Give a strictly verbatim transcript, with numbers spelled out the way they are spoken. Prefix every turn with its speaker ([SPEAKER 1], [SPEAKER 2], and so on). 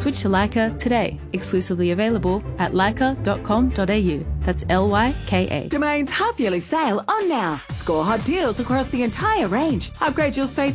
[SPEAKER 1] Switch to Leica today. Exclusively available at leica dot com dot a u. That's L Y K A.
[SPEAKER 2] Domain's half-yearly sale on now. Score hot deals across the entire range. Upgrade your space